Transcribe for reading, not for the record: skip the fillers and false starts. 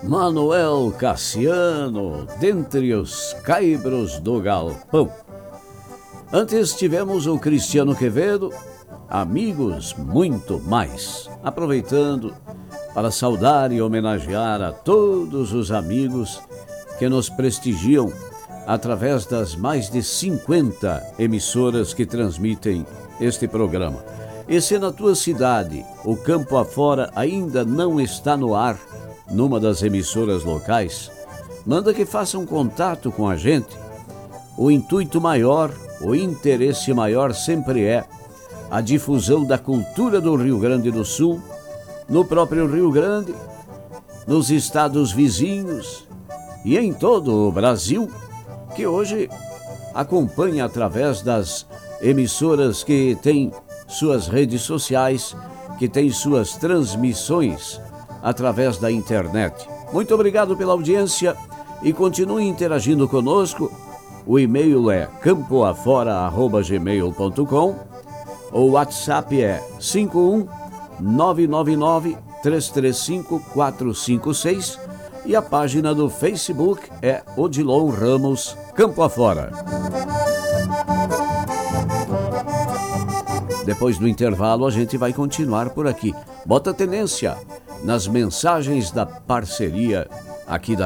Manuel Cassiano, dentre os caibros do galpão. Antes tivemos o Cristiano Quevedo, Amigos Muito Mais. Aproveitando para saudar e homenagear a todos os amigos que nos prestigiam através das mais de 50 emissoras que transmitem este programa. E se na tua cidade o Campo Afora ainda não está no ar numa das emissoras locais, manda que faça um contato com a gente. O intuito maior, o interesse maior sempre é a difusão da cultura do Rio Grande do Sul, no próprio Rio Grande, nos estados vizinhos e em todo o Brasil, que hoje acompanha através das emissoras que têm suas redes sociais, que têm suas transmissões através da internet. Muito obrigado pela audiência e continue interagindo conosco. O e-mail é campoafora@gmail.com. O WhatsApp é 51999-335-456 e a página do Facebook é Odilon Ramos Campo Afora. Depois do intervalo a gente vai continuar por aqui. Bota tenência nas mensagens da parceria aqui da